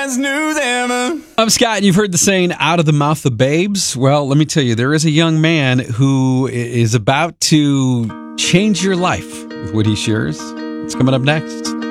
best news ever. I'm Scott, and you've heard the saying, out of the mouth of babes. Well, let me tell you, there is a young man who is about to change your life with what he shares. It's coming up next.